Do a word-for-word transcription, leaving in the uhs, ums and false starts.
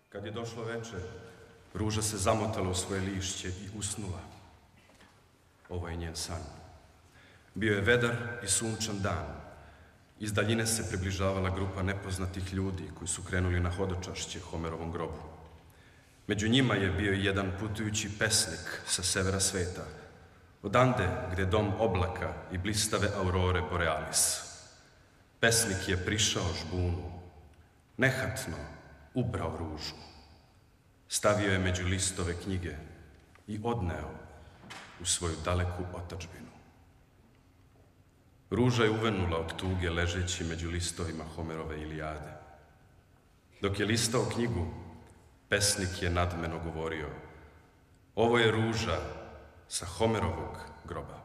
Kad je došlo veče, Ruža se zamotala u svoje lišće i usnula. Ovo je njen san. Bio je vedar i sunčan dan. Iz daljine se približavala grupa nepoznatih ljudi koji su krenuli na hodočašće Homerovom grobu. Među njima je bio jedan putujući pesnik sa severa sveta, odande gde dom oblaka i blistave aurore borealis. Pesnik je prišao žbunu, nehatno ubrao Ružu, stavio je među listove knjige i odneo u svoju daleku otadžbinu. Ruža je uvenula od tuge ležeći među listovima Homerove Ilijade. Dok je listao knjigu, pesnik je nadmeno govorio: ovo je Ruža sa Homerovog groba.